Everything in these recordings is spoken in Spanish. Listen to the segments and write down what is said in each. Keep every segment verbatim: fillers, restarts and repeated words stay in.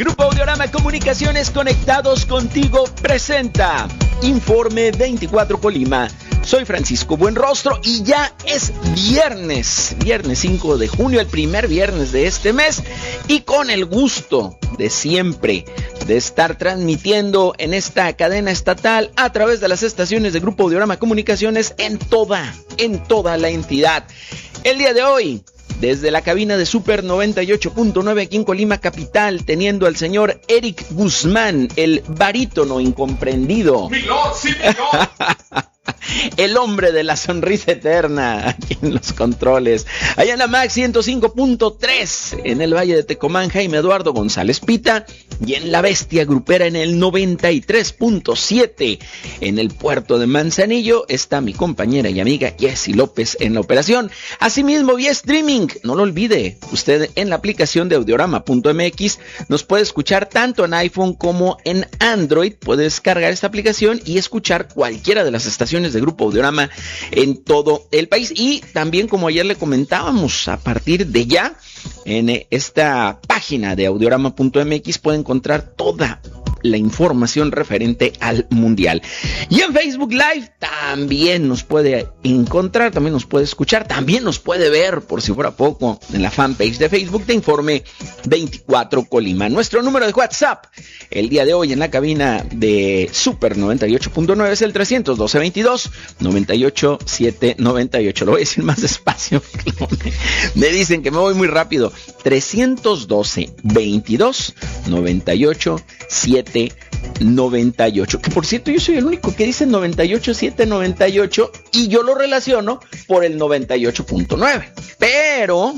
Grupo Audiorama Comunicaciones, conectados contigo, presenta Informe veinticuatro Colima. Soy Francisco Buenrostro y ya es viernes, viernes cinco de junio, el primer viernes de este mes, y con el gusto de siempre de estar transmitiendo en esta cadena estatal a través de las estaciones de Grupo Audiorama Comunicaciones en toda, en toda la entidad. El día de hoy, desde la cabina de Super noventa y ocho punto nueve aquí en Colima Capital, teniendo al señor Eric Guzmán, el barítono incomprendido. ¡Milord, sí, milord! El hombre de la sonrisa eterna, aquí en los controles. Allá en la Max ciento cinco punto tres, en el Valle de Tecomán, Jaime Eduardo González Pita. Y en la Bestia Grupera, en el noventa y tres punto siete, en el puerto de Manzanillo, está mi compañera y amiga Jessy López en la operación. Asimismo, vía streaming, no lo olvide, usted en la aplicación de audiorama punto m x nos puede escuchar tanto en iPhone como en Android. Puede descargar esta aplicación y escuchar cualquiera de las estaciones de Grupo Audiorama en todo el país. Y también, como ayer le comentábamos, a partir de ya, en esta página de audiorama punto m x puede encontrar toda la información referente al Mundial. Y en Facebook Live también nos puede encontrar, también nos puede escuchar, también nos puede ver, por si fuera poco, en la fanpage de Facebook de Informe veinticuatro Colima. Nuestro número de WhatsApp el día de hoy en la cabina de Super noventa y ocho punto nueve es el trescientos doce veintidós noventa y ocho setecientos noventa y ocho. Lo voy a decir más despacio. Me dicen que me voy muy rápido. trescientos doce veintidós noventa y ocho setecientos noventa y ocho. Que por cierto, yo soy el único que dice noventa y ocho setecientos noventa y ocho y yo lo relaciono por el noventa y ocho punto nueve. Pero...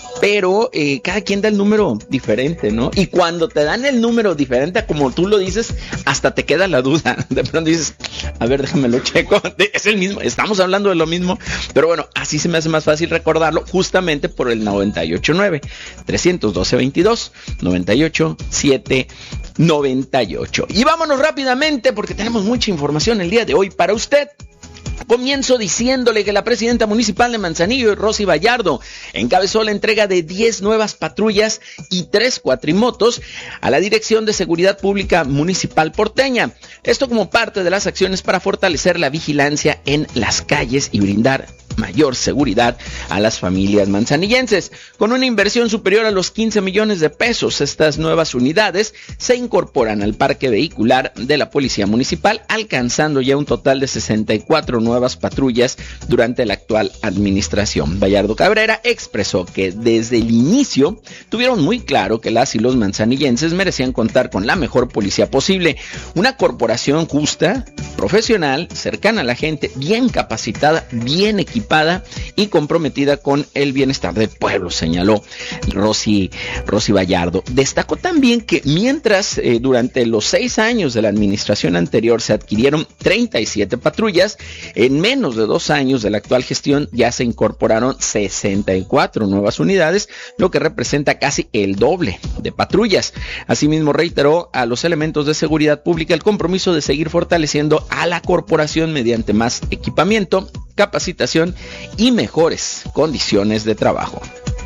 Pero eh, cada quien da el número diferente, ¿no? Y cuando te dan el número diferente a como tú lo dices, hasta te queda la duda. De pronto dices, a ver, déjame lo checo. Es el mismo, estamos hablando de lo mismo. Pero bueno, así se me hace más fácil recordarlo, justamente por el noventa y ocho punto nueve. trescientos doce veintidós noventa y ocho setecientos noventa y ocho. Y vámonos rápidamente porque tenemos mucha información el día de hoy para usted. Comienzo diciéndole que la presidenta municipal de Manzanillo, Rosy Vallardo, encabezó la entrega de diez nuevas patrullas y tres cuatrimotos a la Dirección de Seguridad Pública Municipal porteña. Esto como parte de las acciones para fortalecer la vigilancia en las calles y brindar mayor seguridad a las familias manzanillenses. Con una inversión superior a los quince millones de pesos, estas nuevas unidades se incorporan al parque vehicular de la Policía Municipal, alcanzando ya un total de sesenta y cuatro nuevas patrullas durante la actual administración. Vallardo Cabrera expresó que desde el inicio tuvieron muy claro que las y los manzanillenses merecían contar con la mejor policía posible, una corporación justa, profesional, cercana a la gente, bien capacitada, bien equipada y comprometida con el bienestar del pueblo, señaló Rosy, Rosy Vallardo. Destacó también que mientras eh, durante los seis años de la administración anterior se adquirieron treinta y siete patrullas, en menos de dos años de la actual gestión ya se incorporaron sesenta y cuatro nuevas unidades, lo que representa casi el doble de patrullas. Asimismo, reiteró a los elementos de seguridad pública el compromiso de seguir fortaleciendo a la corporación mediante más equipamiento, capacitación y mejores condiciones de trabajo.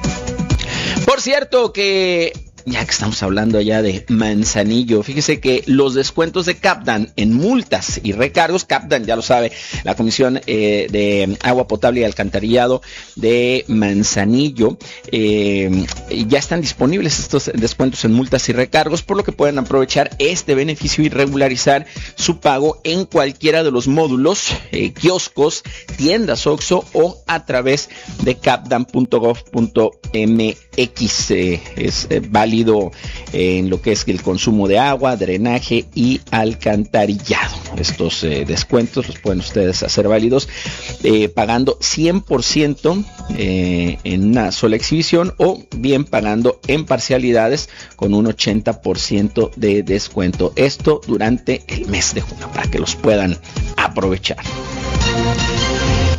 Por cierto que, ya que estamos hablando allá de Manzanillo, fíjese que los descuentos de Capdan en multas y recargos, Capdan ya lo sabe, la Comisión eh, de Agua Potable y Alcantarillado de Manzanillo, eh, ya están disponibles estos descuentos en multas y recargos, por lo que pueden aprovechar este beneficio y regularizar su pago en cualquiera de los módulos, eh, kioscos, tiendas Oxxo o a través de capdan punto gov punto m x. Eh, es eh, válido en lo que es el consumo de agua, drenaje y alcantarillado. Estos eh, descuentos los pueden ustedes hacer válidos eh, pagando cien por ciento eh, en una sola exhibición o bien pagando en parcialidades con un ochenta por ciento de descuento. Esto durante el mes de junio para que los puedan aprovechar.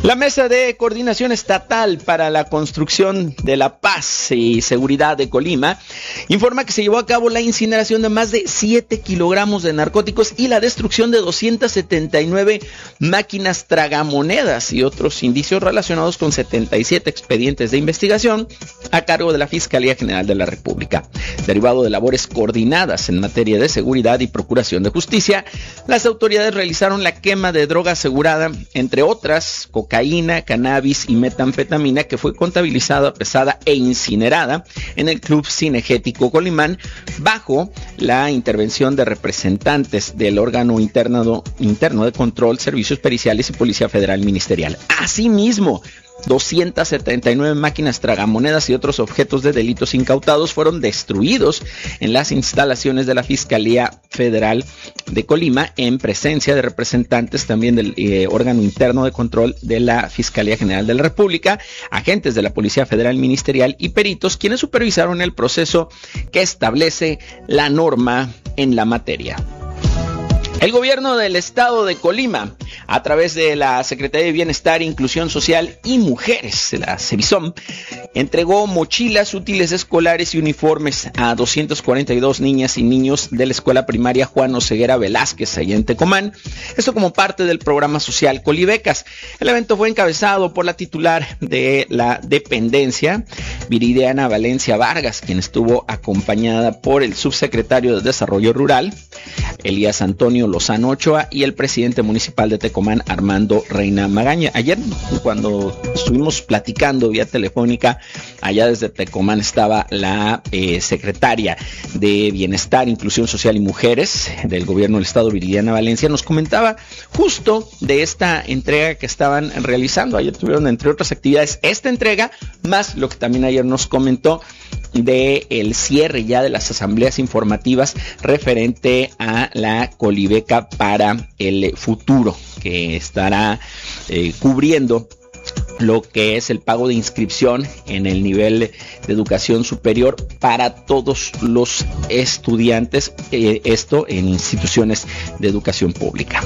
La Mesa de Coordinación Estatal para la Construcción de la Paz y Seguridad de Colima informa que se llevó a cabo la incineración de más de siete kilogramos de narcóticos y la destrucción de doscientas setenta y nueve máquinas tragamonedas y otros indicios relacionados con setenta y siete expedientes de investigación a cargo de la Fiscalía General de la República. Derivado de labores coordinadas en materia de seguridad y procuración de justicia, las autoridades realizaron la quema de droga asegurada, entre otras, cocaína, cannabis y metanfetamina, que fue contabilizada, pesada e incinerada en el Club Cinegético Colimán bajo la intervención de representantes del órgano interno, interno de control, servicios periciales y Policía Federal Ministerial. Asimismo, doscientas setenta y nueve máquinas tragamonedas y otros objetos de delitos incautados fueron destruidos en las instalaciones de la Fiscalía Federal de Colima en presencia de representantes también del eh, órgano interno de control de la Fiscalía General de la República, agentes de la Policía Federal Ministerial y peritos, quienes supervisaron el proceso que establece la norma en la materia. El gobierno del estado de Colima, a través de la Secretaría de Bienestar, Inclusión Social y Mujeres, la CEBISOM, entregó mochilas, útiles escolares y uniformes a doscientas cuarenta y dos niñas y niños de la escuela primaria Juan Oseguera Velázquez, allá en Tecomán. Esto como parte del programa social Colibecas. El evento fue encabezado por la titular de la dependencia, Viridiana Valencia Vargas, quien estuvo acompañada por el subsecretario de Desarrollo Rural, Elías Antonio Lozano Ochoa, y el presidente municipal de Tecomán, Armando Reina Magaña. Ayer, cuando estuvimos platicando vía telefónica, allá desde Tecomán estaba la eh, secretaria de Bienestar, Inclusión Social y Mujeres del gobierno del estado, Viridiana Valencia, nos comentaba justo de esta entrega que estaban realizando. Ayer tuvieron, entre otras actividades, esta entrega, más lo que también ayer nos comentó de el cierre ya de las asambleas informativas referente a la Colibeca para el futuro, que estará eh, cubriendo lo que es el pago de inscripción en el nivel de educación superior para todos los estudiantes, eh, esto en instituciones de educación pública.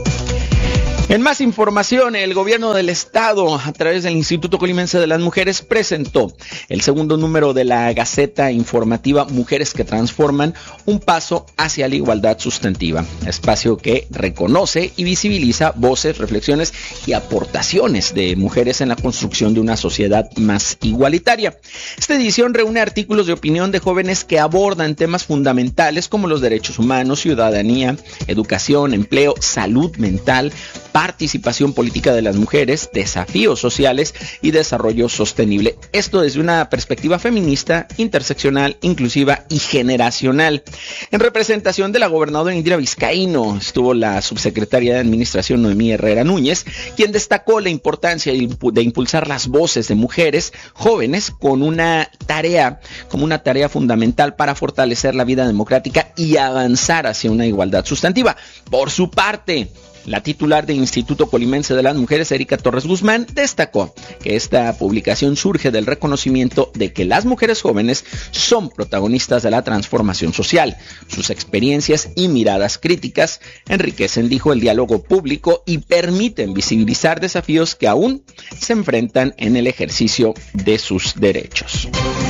En más información, el gobierno del estado, a través del Instituto Colimense de las Mujeres, presentó el segundo número de la Gaceta Informativa Mujeres que Transforman, un paso hacia la igualdad sustantiva, espacio que reconoce y visibiliza voces, reflexiones y aportaciones de mujeres en la construcción de una sociedad más igualitaria. Esta edición reúne artículos de opinión de jóvenes que abordan temas fundamentales como los derechos humanos, ciudadanía, educación, empleo, salud mental, participación política de las mujeres, desafíos sociales y desarrollo sostenible. Esto desde una perspectiva feminista, interseccional, inclusiva y generacional. En representación de la gobernadora Indira Vizcaíno estuvo la subsecretaria de Administración Noemí Herrera Núñez, quien destacó la importancia de impulsar las voces de mujeres jóvenes con una tarea, como una tarea fundamental para fortalecer la vida democrática y avanzar hacia una igualdad sustantiva. Por su parte, la titular del Instituto Colimense de las Mujeres, Erika Torres Guzmán, destacó que esta publicación surge del reconocimiento de que las mujeres jóvenes son protagonistas de la transformación social. Sus experiencias y miradas críticas enriquecen, dijo, el diálogo público y permiten visibilizar desafíos que aún se enfrentan en el ejercicio de sus derechos.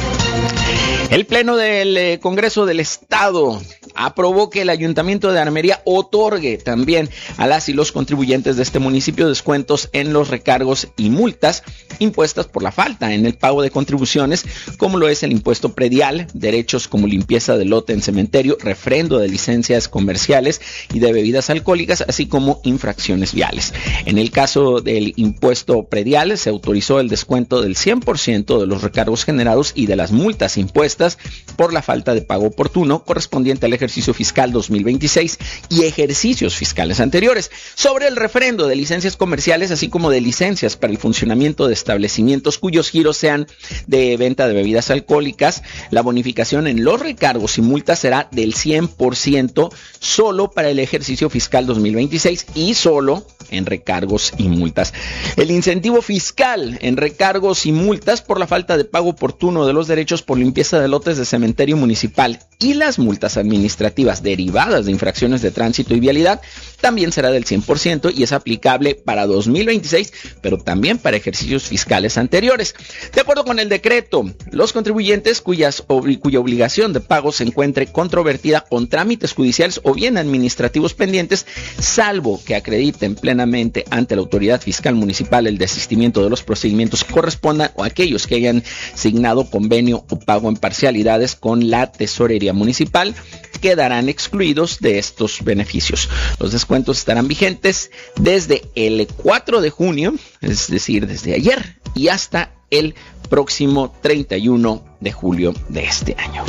El Pleno del eh, Congreso del Estado aprobó que el Ayuntamiento de Armería otorgue también a las y los contribuyentes de este municipio descuentos en los recargos y multas impuestas por la falta en el pago de contribuciones, como lo es el impuesto predial, derechos como limpieza de lote en cementerio, refrendo de licencias comerciales y de bebidas alcohólicas, así como infracciones viales. En el caso del impuesto predial, se autorizó el descuento del cien por ciento de los recargos generados y de las multas impuestas por la falta de pago oportuno correspondiente al ejercicio fiscal dos mil veintiséis y ejercicios fiscales anteriores. Sobre el refrendo de licencias comerciales, así como de licencias para el funcionamiento de establecimientos cuyos giros sean de venta de bebidas alcohólicas, la bonificación en los recargos y multas será del cien por ciento solo para el ejercicio fiscal dos mil veintiséis y solo en recargos y multas. El incentivo fiscal en recargos y multas por la falta de pago oportuno de los derechos por limpieza de lotes de cementerio municipal y las multas administrativas derivadas de infracciones de tránsito y vialidad también será del cien por ciento y es aplicable para dos mil veintiséis, pero también para ejercicios fiscales anteriores. De acuerdo con el decreto, los contribuyentes cuyas, ob- cuya obligación de pago se encuentre controvertida con trámites judiciales o bien administrativos pendientes, salvo que acrediten plenamente ante la autoridad fiscal municipal el desistimiento de los procedimientos que correspondan o aquellos que hayan signado convenio o pago en parcialidades con la tesorería municipal, quedarán excluidos de estos beneficios. Los descuentos estarán vigentes desde el cuatro de junio, es decir, desde ayer y hasta el próximo treinta y uno de julio de este año.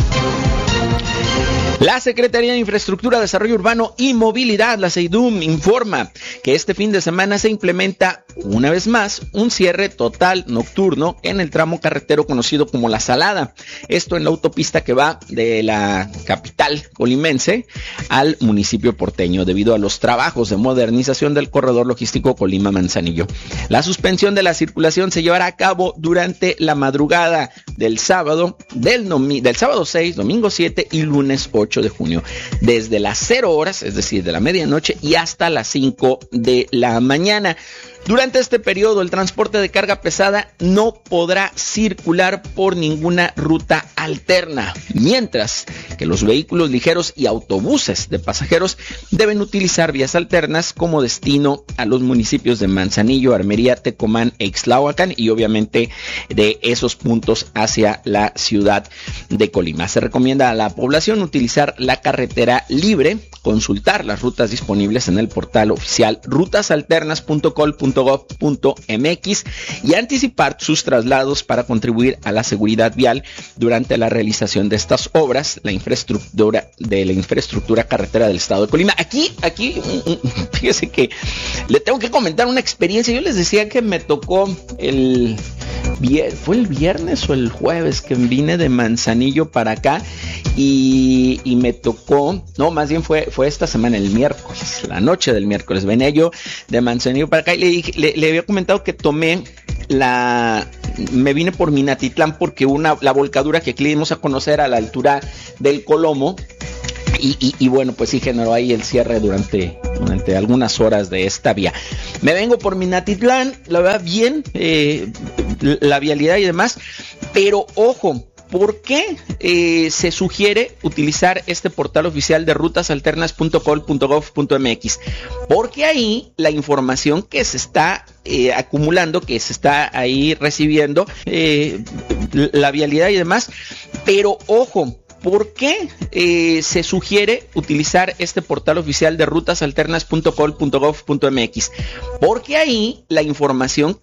La Secretaría de Infraestructura, Desarrollo Urbano y Movilidad, la SEIDUM, informa que este fin de semana se implementa una vez más un cierre total nocturno en el tramo carretero conocido como La Salada. Esto en la autopista que va de la capital colimense al municipio porteño debido a los trabajos de modernización del corredor logístico Colima-Manzanillo. La suspensión de la circulación se llevará a cabo durante la madrugada del sábado, del, nomi- del sábado seis, domingo siete y lunes ocho de junio, desde las cero horas, es decir, de la medianoche y hasta las cinco de la mañana. Durante este periodo, el transporte de carga pesada no podrá circular por ninguna ruta alterna, mientras que los vehículos ligeros y autobuses de pasajeros deben utilizar vías alternas como destino a los municipios de Manzanillo, Armería, Tecomán e Ixtlahuacán y obviamente de esos puntos hacia la ciudad de Colima. Se recomienda a la población utilizar la carretera libre, consultar las rutas disponibles en el portal oficial rutas alternas punto col punto gov punto mx y anticipar sus traslados para contribuir a la seguridad vial durante la realización de estas obras, la infraestructura de la infraestructura carretera del estado de Colima. Aquí, aquí, fíjese que le tengo que comentar una experiencia. Yo les decía que me tocó el fue el viernes o el jueves que vine de Manzanillo para acá y, y me tocó, no, más bien fue, fue esta semana, el miércoles, la noche del miércoles, venía yo de Manzanillo para acá y le, dije, le, le había comentado que tomé la, me vine por Minatitlán porque una, la volcadura que aquí le dimos a conocer a la altura del Colomo. Y, y, y bueno, pues sí generó ahí el cierre durante, durante algunas horas de esta vía. Me vengo por Minatitlán, la verdad bien, eh, la vialidad y demás, pero ojo, ¿por qué eh, se sugiere utilizar este portal oficial de rutas alternas punto col punto gov punto mx? Porque ahí la información que se está eh, acumulando, que se está ahí recibiendo, eh, la vialidad y demás, pero ojo, ¿por qué eh, se sugiere utilizar este portal oficial de rutas alternas punto col punto gov punto mx? Porque ahí la información